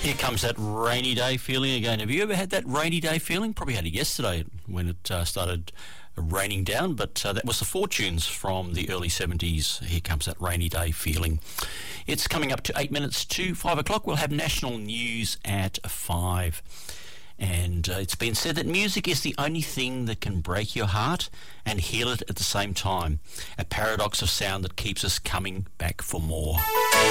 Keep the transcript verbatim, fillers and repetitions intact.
Here comes that rainy day feeling again. Have you ever had that rainy day feeling? Probably had it yesterday when it uh, started raining down, but uh, that was the Fortunes from the early seventies. Here comes that rainy day feeling. It's coming up to eight minutes to five o'clock. We'll have national news at five. And uh, it's been said that music is the only thing that can break your heart and heal it at the same time. A paradox of sound that keeps us coming back for more.